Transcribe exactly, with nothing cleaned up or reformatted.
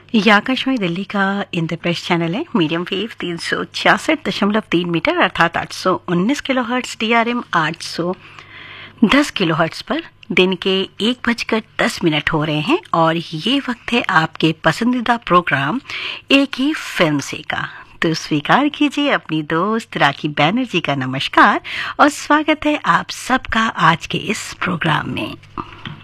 ये आकाशवाणी दिल्ली का इंद्रप्रस्थ चैनल है। मीडियम वेव तीन सौ छियासठ दशमलव तीन मीटर अर्थात आठ सौ उन्नीस kilo hertz, D R M आठ सौ दस किलो हर्ट्स पर दिन के एक बजकर दस मिनट हो रहे हैं और ये वक्त है आपके पसंदीदा प्रोग्राम एक ही फिल्म से का। तो स्वीकार कीजिए अपनी दोस्त राखी बैनर्जी का नमस्कार और स्वागत है आप सबका आज के इस प्रोग्राम में।